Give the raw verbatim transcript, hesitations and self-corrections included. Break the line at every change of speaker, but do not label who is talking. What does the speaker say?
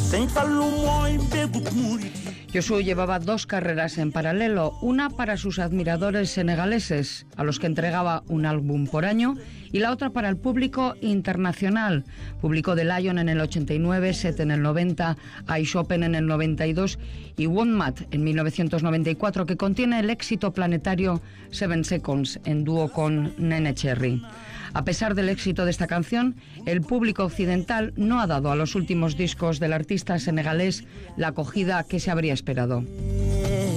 Youssou llevaba dos carreras en paralelo, una para sus admiradores senegaleses, a los que entregaba un álbum por año, y la otra para el público internacional. Publicó The Lion en el ochenta y nueve, Set en el noventa, I Chopin en el noventa y dos y One Mat en mil novecientos noventa y cuatro, que contiene el éxito planetario Seven Seconds, en dúo con Nene Cherry. A pesar del éxito de esta canción, el público occidental no ha dado a los últimos discos del artista senegalés la acogida que se habría esperado.